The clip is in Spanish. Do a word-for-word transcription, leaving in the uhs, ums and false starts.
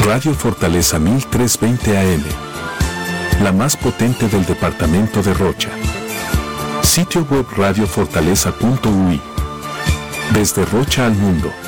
Radio Fortaleza mil trescientos veinte A M. La más potente del departamento de Rocha. Sitio web radio fortaleza punto u i. Desde Rocha al mundo.